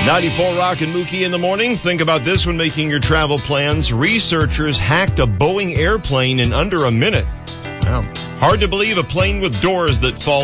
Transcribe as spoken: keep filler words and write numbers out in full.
ninety-four Rock and Mookie in the morning. Think about this when making your travel plans. Researchers hacked a Boeing airplane in under a minute. Wow. Hard to believe a plane with doors that fall